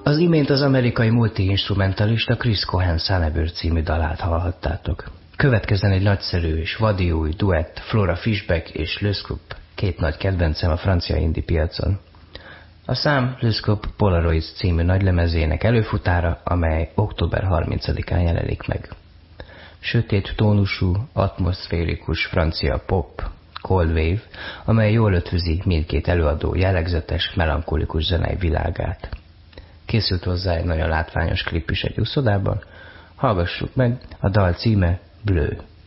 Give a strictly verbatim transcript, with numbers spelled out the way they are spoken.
Az imént az amerikai multi-instrumentalista Chris Cohen Sunnyberg című dalát hallhattátok. Következzen egy nagyszerű és vadi új duett Flora Fishback és Le Scoop, két nagy kedvencem a francia indie piacon. A szám Le Scoop Polaroids című nagylemezének előfutára, amely október harmincadikán jelenik meg. Sötét tónusú, atmoszférikus francia pop, Cold Wave, amely jól ötvözi mindkét előadó jellegzetes, melankolikus zenei világát. Készült hozzá egy nagyon látványos klip is egy úszodában. Hallgassuk meg, a dal címe Bleu.